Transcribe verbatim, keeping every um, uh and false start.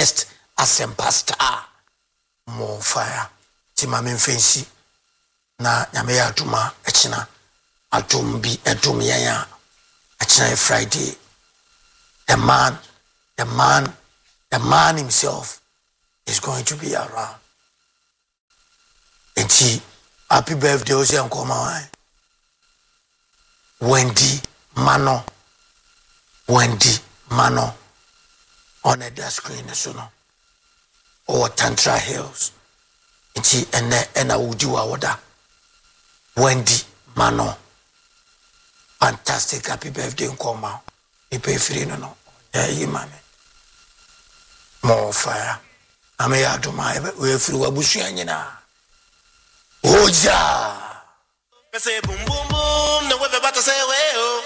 next Asempa star more fire timame mfensi na nyame ya aduma echina adum bi edum yan echina Friday. The man the man the man himself is going to be around. And she, happy birthday Ose Nkoma Wendy Mano Wendy Mano on the screen so no or Tantra Hills. And she and and I would do our Wendy Mano. Fantastic happy birthday Nkoma. You pay free no no. Yeah, you man. More fire. I may have to my way through a bush. Oja. Say boom boom boom, no weather about to say well.